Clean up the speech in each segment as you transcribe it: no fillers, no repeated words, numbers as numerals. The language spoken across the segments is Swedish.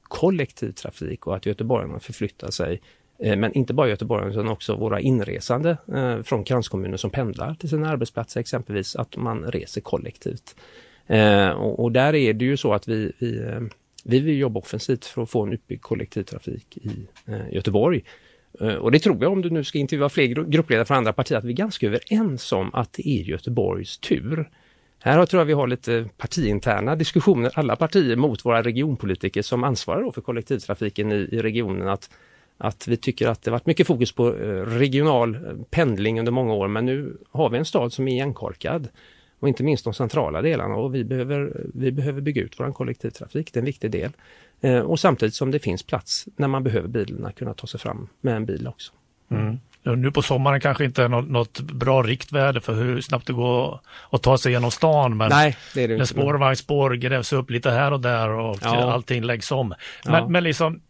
kollektivtrafik och att göteborgarna förflyttar sig. Men inte bara göteborgarna utan också våra inresande från kranskommuner som pendlar till sina arbetsplatser exempelvis, att man reser kollektivt. Och där är det ju så att vi vill jobba offensivt för att få en utbyggd kollektivtrafik i Göteborg. Och det tror jag, om du nu ska intervjua fler gruppledare från andra partier, att vi är ganska överens om att det är Göteborgs tur. Här tror jag vi har lite partiinterna diskussioner, alla partier mot våra regionpolitiker som ansvarar då för kollektivtrafiken i regionen, att vi tycker att det varit mycket fokus på regional pendling under många år, men nu har vi en stad som är igenkorkad. Och inte minst de centrala delarna, och vi behöver bygga ut vår kollektivtrafik, det är en viktig del. Och samtidigt som det finns plats när man behöver bilarna kunna ta sig fram med en bil också. Mm. Nu på sommaren kanske inte är något bra riktväder för hur snabbt det går att ta sig genom stan, men nej, det är det när spårvagnsspår grävs upp lite här och där och allting läggs om. Men liksom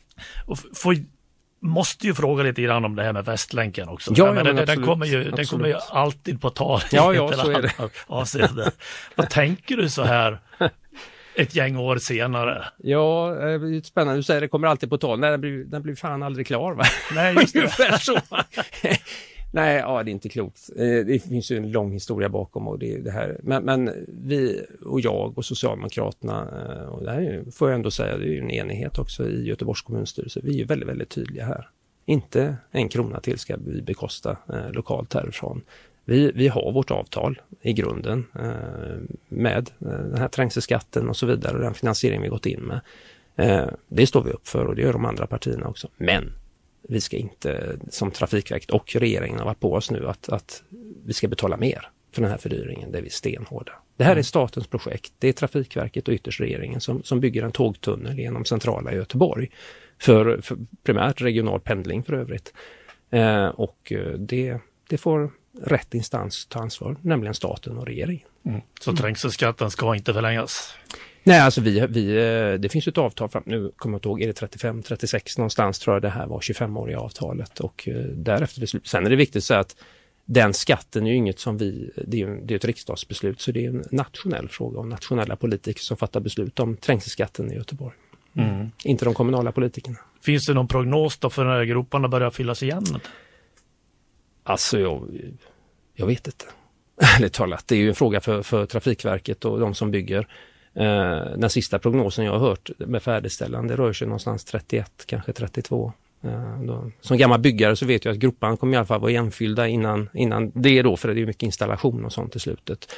måste ju fråga lite grann om det här med Västlänken också. Den kommer ju alltid på tal. Ja, så är det. Avseende. Vad tänker du så här ett gäng år senare? Ja, det är spännande. Du säger det kommer alltid på tal. Nej, den blir fan aldrig klar, va? Nej, just det. Så. Nej, det är inte klokt. Det finns ju en lång historia bakom och det här. Men vi och jag och Socialdemokraterna, och det här får jag ändå säga, det är ju en enighet också i Göteborgs kommunstyrelse. Vi är ju väldigt, väldigt tydliga här. Inte en krona till ska vi bekosta lokalt härifrån. Vi har vårt avtal i grunden med den här trängselskatten och så vidare, och den finansiering vi gått in med. Det står vi upp för, och det gör de andra partierna också. Men vi ska inte, som Trafikverket och regeringen har varit på oss nu, att vi ska betala mer för den här fördyringen. Det är vi stenhårda. Det här är statens projekt. Det är Trafikverket och ytterst regeringen som bygger en tågtunnel genom centrala Göteborg för primärt regional pendling för övrigt. Och det får rätt instans ta ansvar, nämligen staten och regeringen. Så trängselskatten ska inte förlängas? Nej, alltså det finns ju ett avtal fram, nu kommer jag inte ihåg, är det 35-36 någonstans, tror jag det här var 25-åriga avtalet, och därefter beslut. Sen är det viktigt att säga att den skatten är ju inget som det är ett riksdagsbeslut, så det är en nationell fråga om nationella politiker som fattar beslut om trängselskatten i Göteborg. Inte de kommunala politikerna. Finns det någon prognos då för när groparna börjar fyllas igen? Alltså jag vet inte. Ärligt talat, det är ju en fråga för Trafikverket och de som bygger. Den sista prognosen jag har hört med färdigställande rör sig någonstans 31, kanske 32. Som gammal byggare så vet jag att groparna kommer i alla fall vara igenfyllda innan det då, för det är mycket installation och sånt i slutet.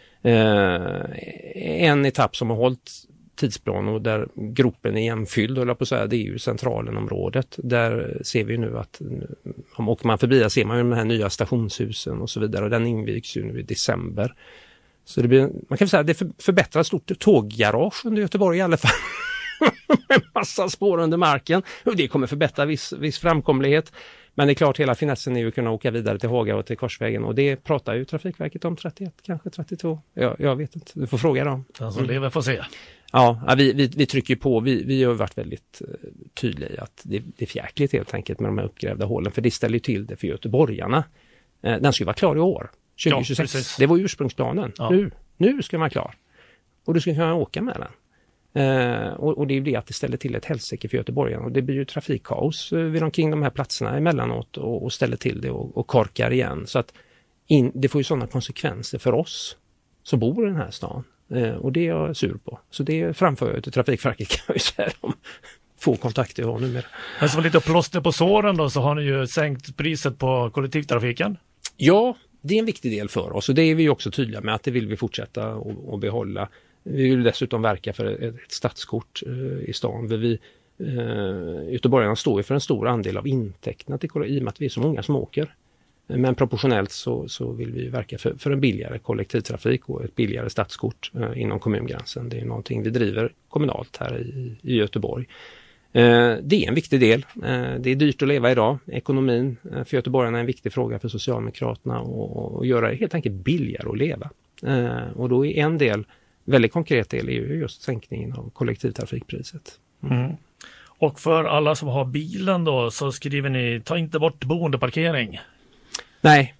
En etapp som har hållit tidsplan och där gropen är igenfylld, höll jag på att säga, det är ju Centralenområdet. Där ser vi nu att om åker man förbi, där ser man ju de här nya stationshusen och så vidare, och den invigs ju nu i december. Så det blir, man kan säga att det förbättrar stort tåggarage under Göteborg i alla fall. Med massa spår under marken. Och det kommer förbättra viss framkomlighet. Men det är klart, hela finessen är ju att kunna åka vidare till Haga och till Korsvägen. Och det pratar ju Trafikverket om 31, kanske 32. Jag vet inte, du får fråga dem. Alltså lever får se. Ja, vi trycker på. Vi har varit väldigt tydliga i att det är fjärkligt helt enkelt med de här uppgrävda hålen. För det ställer ju till det för göteborgarna. Den ska vara klar i år. 2026. Ja, det var ursprungsplanen. Ja. Nu ska man vara klar. Och du ska kunna åka med den. Och det är ju det att det ställer till ett helsike för göteborgarna. Och det blir ju trafikkaos vid omkring de här platserna emellanåt och ställer till det och korkar igen. Så att det får ju sådana konsekvenser för oss som bor i den här stan. Och det är jag sur på. Så det framför jag till Trafikverket, kan jag ju säga, om få kontakter jag har numera. Men som lite plåster på såren då, så har ni ju sänkt priset på kollektivtrafiken. Ja, det är en viktig del för oss, och det är vi också tydliga med att det vill vi fortsätta och behålla. Vi vill dessutom verka för ett stadskort i stan. Göteborgarna står ju för en stor andel av intäkterna till i och med att vi är så många som åker. Men proportionellt så vill vi verka för en billigare kollektivtrafik och ett billigare stadskort inom kommungränsen. Det är någonting vi driver kommunalt här i Göteborg. Det är en viktig del. Det är dyrt att leva idag. Ekonomin för göteborgarna är en viktig fråga för Socialdemokraterna, och göra det helt enkelt billigare att leva. Och då är en del, väldigt konkret del, är ju just sänkningen av kollektivtrafikpriset. Och för alla som har bilen då, så skriver ni, ta inte bort boendeparkering. Nej,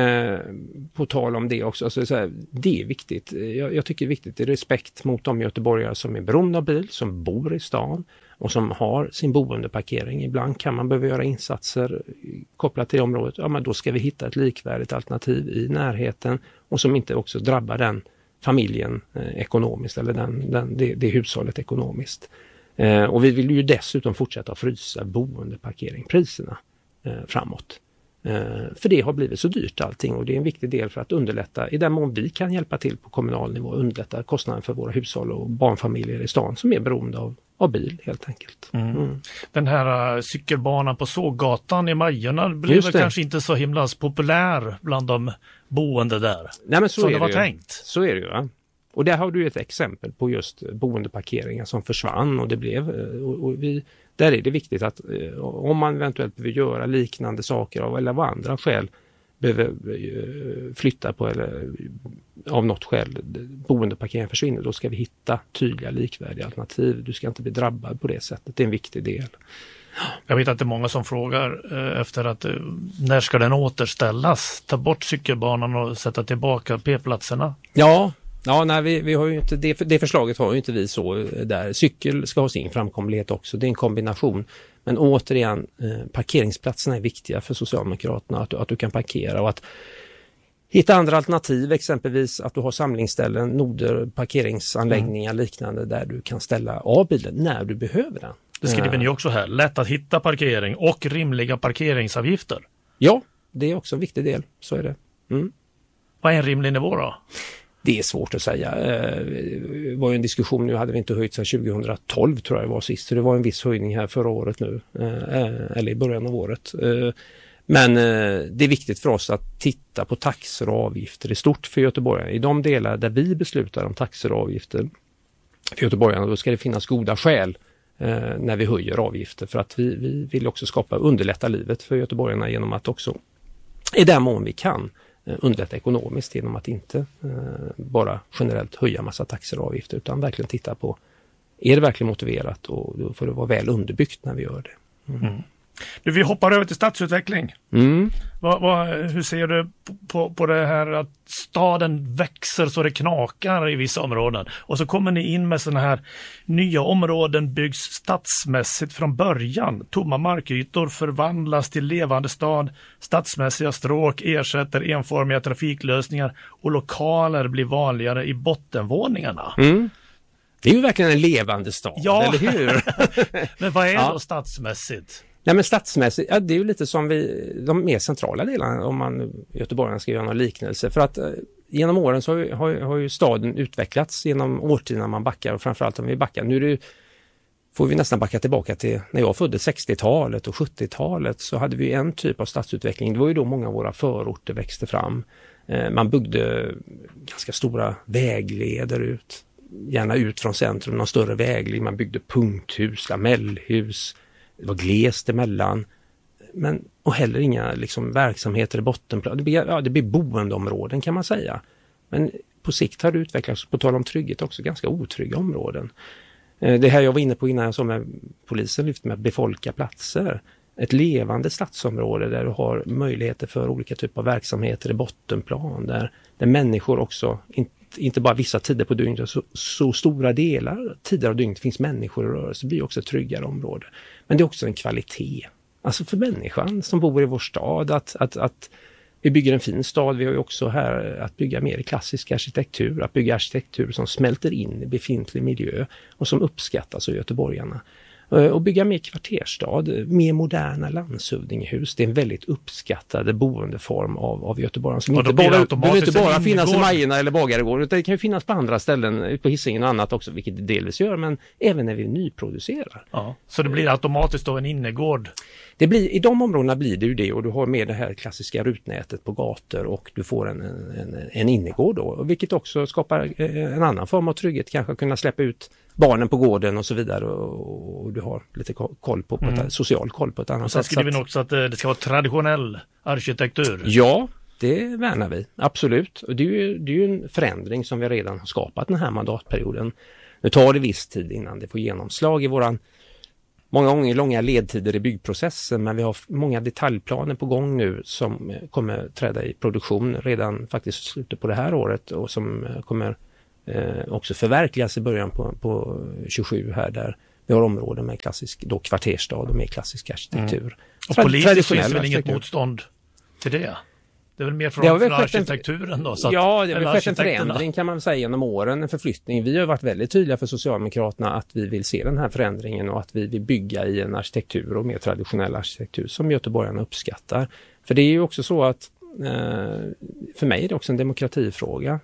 på tal om det också. Alltså, så här, det är viktigt. Jag tycker det är viktigt. Det är respekt mot de göteborgare som är beroende av bil, som bor i stan. och som har sin boendeparkering. Ibland kan man behöva göra insatser kopplat till det området. Ja, men då ska vi hitta ett likvärdigt alternativ i närheten och som inte också drabbar den familjen ekonomiskt eller det hushållet ekonomiskt. Och vi vill ju dessutom fortsätta att frysa boendeparkeringpriserna framåt. För det har blivit så dyrt allting och det är en viktig del för att underlätta, i den mån vi kan hjälpa till på kommunal nivå, underlätta kostnaden för våra hushåll och barnfamiljer i stan som är beroende av bil helt enkelt. Den här cykelbanan på Såggatan i Majorna blev kanske inte så himla populär bland de boende där. Nej, men så är det var ju tänkt. Så är det ju. Va? Och där har du ett exempel på just boendeparkeringar som försvann och det blev, där är det viktigt att om man eventuellt behöver göra liknande saker eller av andra skäl behöver flytta på eller av något skäl boendeparkeringen försvinner, då ska vi hitta tydliga likvärdiga alternativ. Du ska inte bli drabbad på det sättet, det är en viktig del. Jag vet att det är många som frågar efter att när ska den återställas? Ta bort cykelbanan och sätta tillbaka p-platserna? Ja, nej, vi har ju inte det förslaget har ju inte vi så där. Cykel ska ha sin framkomlighet också. Det är en kombination. Men återigen, parkeringsplatserna är viktiga för Socialdemokraterna. Att du kan parkera och att hitta andra alternativ, exempelvis att du har samlingsställen, noder, parkeringsanläggningar liknande där du kan ställa av bilen när du behöver den. Det skriver ni också här. Lätt att hitta parkering och rimliga parkeringsavgifter. Ja, det är också en viktig del. Så är det. Vad är en rimlig nivå då? Det är svårt att säga. Det var ju en diskussion, nu hade vi inte höjt sedan 2012 tror jag det var sist. Så det var en viss höjning här förra året nu. Eller i början av året. Men det är viktigt för oss att titta på taxor och avgifter i stort för göteborgarna. I de delar där vi beslutar om taxor och avgifter för göteborgarna, då ska det finnas goda skäl när vi höjer avgifter. För att vi vill också underlätta livet för göteborgarna genom att också i den mån vi kan underlätta ekonomiskt genom att inte bara generellt höja massa taxor och avgifter utan verkligen titta på, är det verkligen motiverat och då får det vara väl underbyggt när vi gör det. Du, vi hoppar över till stadsutveckling. Hur ser du på det här att staden växer så det knakar i vissa områden och så kommer ni in med sådana här nya områden byggs stadsmässigt från början. Tomma markytor förvandlas till levande stad, stadsmässiga stråk ersätter enformiga trafiklösningar och lokaler blir vanligare i bottenvåningarna. Det är ju verkligen en levande stad, eller hur? Men vad är då stadsmässigt? Nej, men stadsmässigt, det är ju lite som de mer centrala delarna om man göteborgarna ska göra någon liknelse. För att genom åren så har ju staden utvecklats genom årtionden man backar och framförallt om vi backar. Nu får vi nästan backa tillbaka till när jag föddes 60-talet och 70-talet så hade vi en typ av stadsutveckling. Det var ju då många av våra förorter växte fram. Man byggde ganska stora vägleder gärna ut från centrum, någon större vägled. Man byggde punkthus, lamellhus. Det var glest emellan, och heller inga verksamheter i bottenplan. Det blir boendeområden kan man säga. Men på sikt har det utvecklats, på tal om trygghet, också ganska otrygga områden. Det här jag var inne på innan jag sa med polisen lyfte med att befolka platser. Ett levande stadsområde där du har möjligheter för olika typer av verksamheter i bottenplan. Där människor också, inte bara vissa tider på dygnet, så stora tider av dygnet finns människor i rörelse, blir också ett tryggare område. Men det är också en kvalitet. Alltså för människan som bor i vår stad, att vi bygger en fin stad. Vi har ju också här att bygga mer klassisk arkitektur, att bygga arkitektur som smälter in i befintlig miljö och som uppskattas av göteborgarna. Och bygga mer kvarterstad, mer moderna landshövdingehus. Det är en väldigt uppskattad boendeform av Göteborg. Som inte bara finnas i Majorna eller Bagaregården, utan det kan ju finnas på andra ställen, på Hisingen och annat också, vilket det delvis gör, men även när vi nyproducerar. Ja, så det blir automatiskt då en innergård? I de områdena blir det ju det, och du har med det här klassiska rutnätet på gator och du får en innergård då, vilket också skapar en annan form av trygghet, kanske kunna släppa ut barnen på gården och så vidare, och du har lite koll på social koll på ett annat sätt. Och sen skriver vi också att det ska vara traditionell arkitektur. Ja, det värnar vi, absolut. Och det är ju en förändring som vi redan har skapat den här mandatperioden. Nu tar det viss tid innan det får genomslag i våran många gånger långa ledtider i byggprocessen, men vi har många detaljplaner på gång nu som kommer träda i produktion redan faktiskt slutet på det här året och som kommer också förverkligas i början på 27 här, där Vi har områden med klassisk kvarterstad och med klassisk arkitektur. Och politiskt finns väl inget motstånd till det? Det är väl mer från arkitekturen då? Så ja, det har väl skett en förändring kan man säga genom åren, en förflyttning. Vi har varit väldigt tydliga för Socialdemokraterna att vi vill se den här förändringen och att vi vill bygga i en arkitektur och mer traditionell arkitektur som göteborgarna uppskattar. För det är ju också så att för mig är det också en demokratifråga.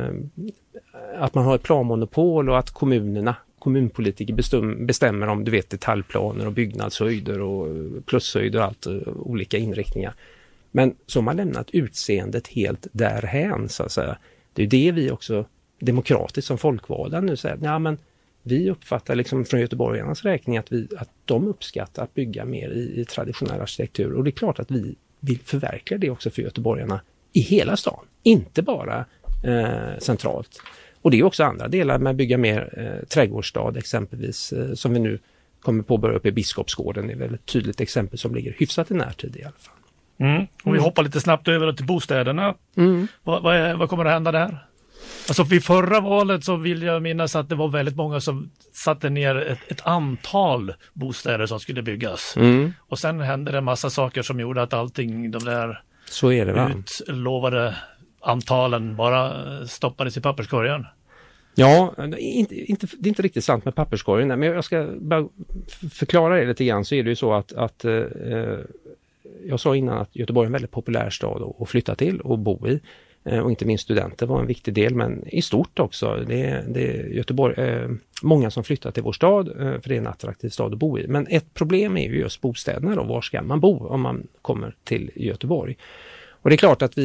Att man har ett planmonopol och att kommunpolitiker bestämmer om detaljplaner och byggnadshöjder och plushöjder och allt, olika inriktningar. Men så har man lämnat utseendet helt därhän så att säga. Det är det vi också demokratiskt som folkvalda nu säger. Ja, men vi uppfattar liksom från göteborgarnas räkning att de uppskattar att bygga mer i traditionell arkitektur. Och det är klart att vi vill förverkliga det också för göteborgarna i hela stan. Inte bara centralt. Och det är också andra delar med att bygga mer trädgårdsstad exempelvis som vi nu kommer påbörja upp i Biskopsgården. Det är väl ett tydligt exempel som ligger hyfsat i närtid i alla fall. Och vi hoppar lite snabbt över till bostäderna. Vad kommer att hända där? Alltså vid förra valet så vill jag minnas att det var väldigt många som satte ner ett antal bostäder som skulle byggas. Och sen hände det en massa saker som gjorde att de där så är det, utlovade antalen bara stoppades i papperskorgen. Ja, det är inte riktigt sant med papperskorgen, men jag ska bara förklara det lite grann. Så är det ju så att jag sa innan att Göteborg är en väldigt populär stad att flytta till och bo i. Och inte minst studenter var en viktig del, men i stort också. Det är Göteborg, många som flyttar till vår stad för det är en attraktiv stad att bo i. Men ett problem är ju just bostäderna då. Var ska man bo om man kommer till Göteborg? Och det är klart att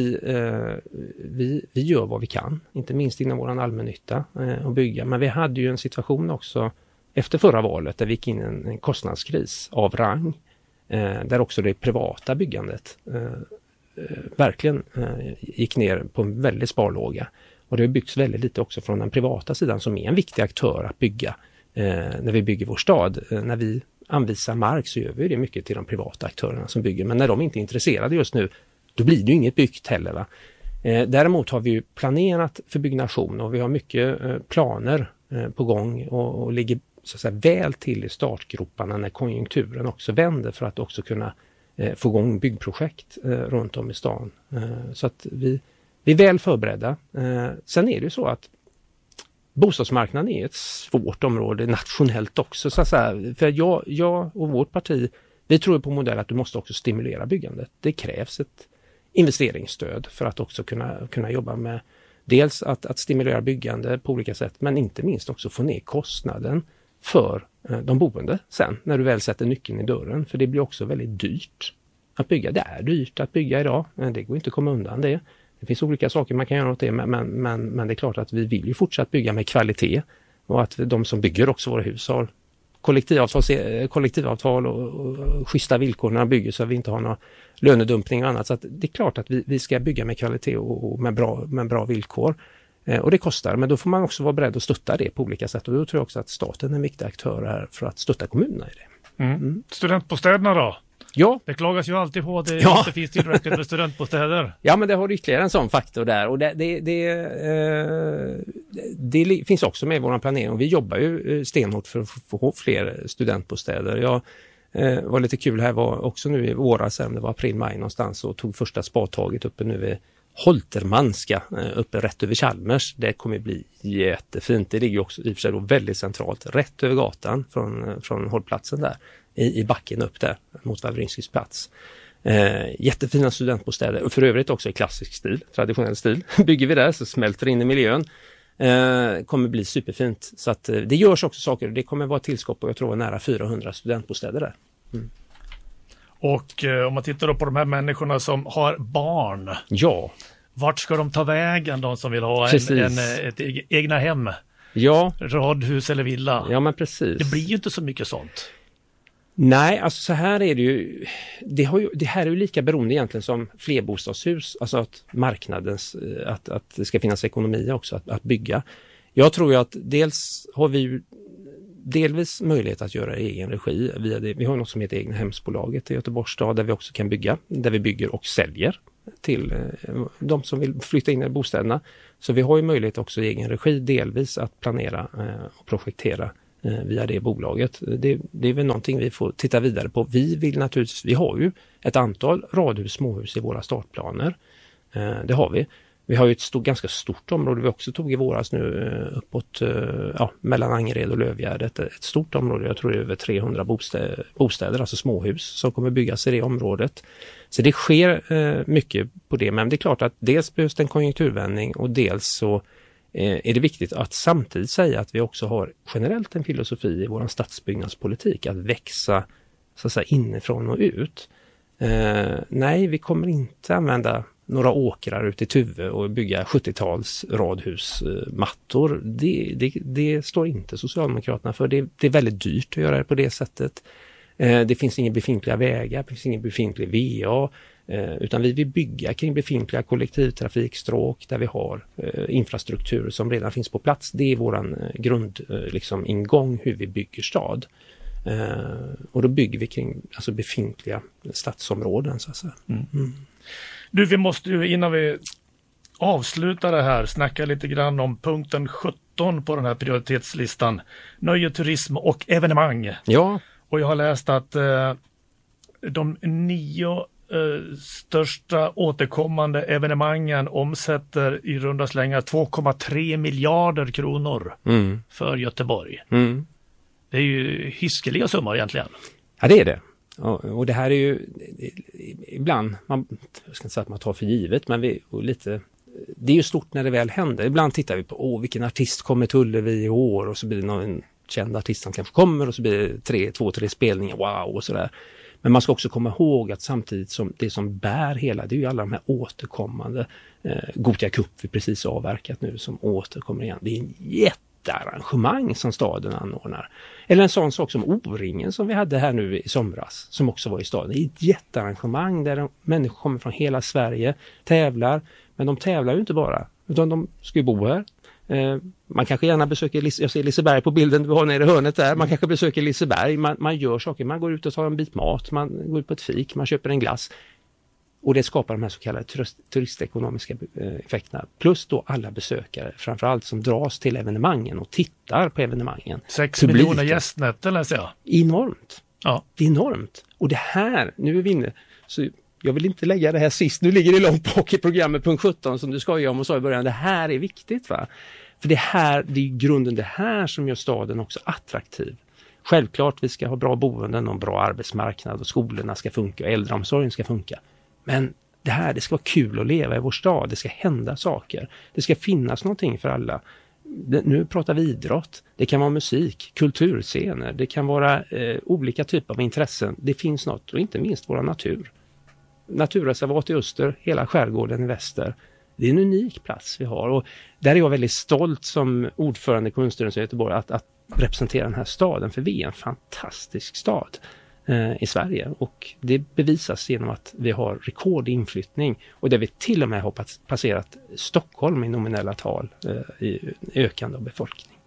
vi gör vad vi kan, inte minst inom våran allmännytta och bygga. Men vi hade ju en situation också efter förra valet där vi gick in i en kostnadskris av rang. Där också det privata byggandet verkligen gick ner på en väldigt sparlåga. Och det har byggts väldigt lite också från den privata sidan som är en viktig aktör att bygga när vi bygger vår stad. När vi anvisar mark så gör vi det mycket till de privata aktörerna som bygger. Men när de inte är intresserade just nu, då blir det ju inget byggt heller. Va? Däremot har vi ju planerat för byggnation och vi har mycket planer på gång och ligger så att säga väl till i startgroparna när konjunkturen också vänder för att också kunna få igång byggprojekt runt om i stan. Så att vi är väl förberedda. Sen är det ju så att bostadsmarknaden är ett svårt område nationellt också. Så att säga. För jag och vårt parti, vi tror på modell att du måste också stimulera byggandet. Det krävs ett investeringsstöd för att också kunna jobba med dels att stimulera byggande på olika sätt, men inte minst också få ner kostnaden för de boende sen när du väl sätter nyckeln i dörren. För det blir också väldigt dyrt att bygga. Det är dyrt att bygga idag. Det går inte att komma undan det. Det finns olika saker man kan göra åt det, men det är klart att vi vill ju fortsatt bygga med kvalitet och att de som bygger också våra hus har kollektivavtal och schyssta villkor när de bygger så att vi inte har någon lönedumpning och annat. Så att det är klart att vi ska bygga med kvalitet och med bra villkor. Och det kostar, men då får man också vara beredd att stötta det på olika sätt. Och då tror jag också att staten är en viktig aktör här för att stötta kommunerna i det. Studentbostäderna då? Ja. Det klagas ju alltid på att det inte finns tillräckligt med studentbostäder. Ja, men det har ytterligare en sån faktor där. Och det finns också med i vår planering. Vi jobbar ju stenhårt för att få fler studentbostäder. Jag var lite kul här, var också nu i våras, sen det var april-maj någonstans, och tog första spadtaget uppe nu vid Holtermanska, uppe rätt över Chalmers. Det kommer bli jättefint. Det ligger också i och för sig då väldigt centralt, rätt över gatan från hållplatsen där, i backen upp där mot Wawrinskis plats. Jättefina studentbostäder och för övrigt också i klassisk stil, traditionell stil. Bygger vi där så smälter in i miljön. Kommer bli superfint. Så att det görs också saker. Det kommer vara tillskott på, jag tror, nära 400 studentbostäder där. Och om man tittar då på de här människorna som har barn. Ja. Vart ska de ta vägen, de som vill ha ett egna hem? Ja. Radhus eller villa? Ja, men precis. Det blir ju inte så mycket sånt. Nej, alltså så här är det ju. Det här är ju lika beroende egentligen som flerbostadshus. Alltså att marknadens, att det ska finnas ekonomi också att bygga. Jag tror ju att dels har vi ju delvis möjlighet att göra i egen regi. Vi har något som heter Egna hemsbolaget i Göteborgs stad där vi också kan bygga. Där vi bygger och säljer till de som vill flytta in i bostäderna. Så vi har ju möjlighet också i egen regi delvis att planera och projektera via det bolaget. Det är väl någonting vi får titta vidare på. Vi har ju ett antal radhus, småhus i våra startplaner. Det har vi. Vi har ju ett ganska stort område vi också tog i våras nu uppåt mellan Angered och Lövgärdet. Ett stort område, jag tror det är över 300 bostäder, alltså småhus som kommer byggas i det området. Så det sker mycket på det, men det är klart att dels behövs det en konjunkturvändning och dels så är det viktigt att samtidigt säga att vi också har generellt en filosofi i vår stadsbyggnadspolitik att växa så att säga inifrån och ut. Nej, vi kommer inte använda några åkrar ute i Tuve och bygga 70-tals radhusmattor. Det står inte Socialdemokraterna för. Det är väldigt dyrt att göra det på det sättet. Det finns inga befintliga vägar, det finns ingen befintlig VA, utan vi vill bygga kring befintliga kollektivtrafikstråk där vi har infrastruktur som redan finns på plats. Det är våran ingång hur vi bygger stad. Och då bygger vi kring alltså befintliga stadsområden så att säga. Du, vi måste ju innan vi avslutar det här snacka lite grann om punkten 17 på den här prioritetslistan. Nöje, turism och evenemang. Ja. Och jag har läst att de 9 största återkommande evenemangen omsätter i runda slängar 2,3 miljarder kronor för Göteborg. Det är ju hiskeliga summor egentligen. Ja, det är det. Och det här är ju ibland, jag ska inte säga att man tar för givet, men det är ju stort när det väl händer. Ibland tittar vi på, vilken artist kommer till Ullevi i år, och så blir det någon känd artist som kanske kommer och så blir det 2-3 spelningar, wow och sådär. Men man ska också komma ihåg att samtidigt som det som bär hela, det är ju alla de här återkommande Gothia Cup vi precis avverkat nu som återkommer igen. Det är en jättearrangemang som staden anordnar. Eller en sån sak som O-ringen som vi hade här nu i somras som också var i staden. Det är ett jättearrangemang där människor kommer från hela Sverige, tävlar, men de tävlar ju inte bara utan de ska ju bo här. Man kanske gärna besöker, jag ser Liseberg på bilden du har nere i hörnet där, man kanske besöker Liseberg, man gör saker, man går ut och tar en bit mat, man går ut på ett fik, man köper en glass och det skapar de här så kallade turistekonomiska effekterna, plus då alla besökare framförallt som dras till evenemangen och tittar på evenemangen. 6 miljoner gästnätter läser jag. Enormt. Ja. Det är enormt. Och det här, nu är vi inne, så jag vill inte lägga det här sist, nu ligger det långt bak i programmet punkt 17 som du skojar om och sa i början, det här är viktigt va? För det är i grunden det här som gör staden också attraktiv. Självklart vi ska ha bra boenden och en bra arbetsmarknad och skolorna ska funka och äldreomsorgen ska funka. Men det ska vara kul att leva i vår stad, det ska hända saker, det ska finnas någonting för alla. Nu pratar vi idrott, det kan vara musik, kulturscener, det kan vara olika typer av intressen. Det finns något och inte minst vår natur. Naturreservat i öster, hela skärgården i väster. Det är en unik plats vi har och där är jag väldigt stolt som ordförande i kommunstyrelsen i Göteborg att representera den här staden, för vi är en fantastisk stad i Sverige och det bevisas genom att vi har rekordinflyttning och där vi till och med har passerat Stockholm i nominella tal i ökande av befolkning.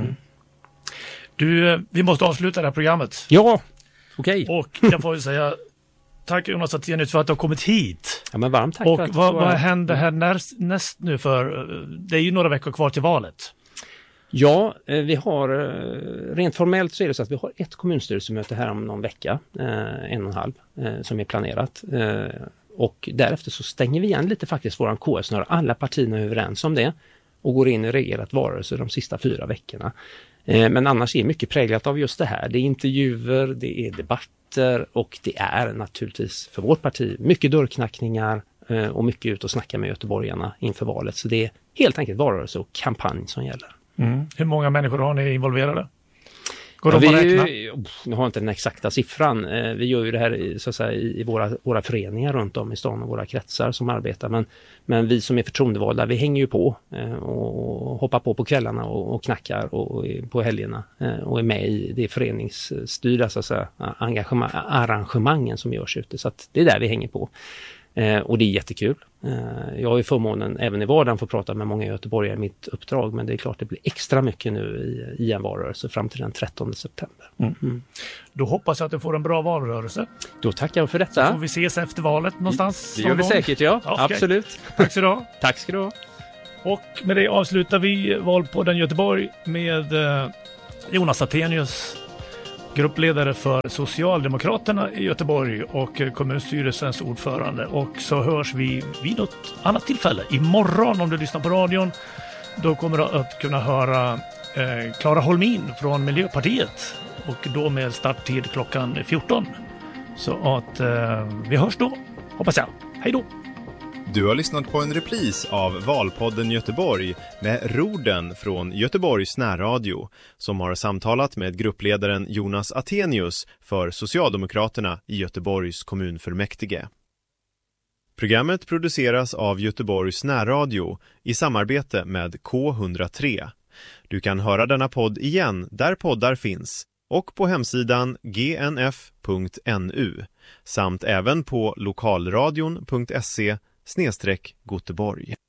Du, vi måste avsluta det här programmet. Ja, okej. Och jag får ju säga tack Jonas Attenius för att du har kommit hit. Ja, men varmt tack. Och vad händer här näst nu för, det är ju några veckor kvar till valet. Ja, vi har, rent formellt så är det så att vi har ett kommunstyrelsemöte här om någon vecka, 1,5, som är planerat. Och därefter så stänger vi igen lite faktiskt våran KS när alla partierna är överens om det och går in i reglerat varelse de sista 4 veckorna. Men annars är mycket präglat av just det här. Det är intervjuer, det är debatter och det är naturligtvis för vårt parti mycket dörrknackningar och mycket ut och snacka med göteborgarna inför valet. Så det är helt enkelt varelse och kampanj som gäller. Hur många människor har ni involverade? Går de att räkna? Jag har inte den exakta siffran. Vi gör ju det här så att säga, i våra föreningar runt om i stan och våra kretsar som arbetar. Men vi som är förtroendevalda, vi hänger ju på och hoppar på kvällarna och knackar och på helgerna och är med i det föreningsstyrda så att säga, arrangemangen som görs ute. Så att det är där vi hänger på. Och det är jättekul. Jag har ju förmånen även i vardagen få prata med många göteborgare i mitt uppdrag, men det är klart det blir extra mycket nu i en valrörelse fram till den 13 september. Då hoppas jag att du får en bra valrörelse. Då tackar jag för detta. Så får vi ses efter valet någonstans. Det gör vi säkert, ja. Okay. Absolut. Tack så du ha. Tack ska du ha. Och med det avslutar vi Valpodden Göteborg med Jonas Attenius, gruppledare för Socialdemokraterna i Göteborg och kommunstyrelsens ordförande. Och så hörs vi vid något annat tillfälle. Imorgon om du lyssnar på radion, då kommer du att kunna höra Clara Holmin från Miljöpartiet. Och då med starttid klockan 14. Så att vi hörs då, hoppas jag. Hej då! Du har lyssnat på en repris av Valpodden Göteborg med Rorden från Göteborgs närradio som har samtalat med gruppledaren Jonas Attenius för Socialdemokraterna i Göteborgs kommunfullmäktige. Programmet produceras av Göteborgs närradio i samarbete med K103. Du kan höra denna podd igen där poddar finns och på hemsidan gnf.nu samt även på lokalradion.se/Göteborg.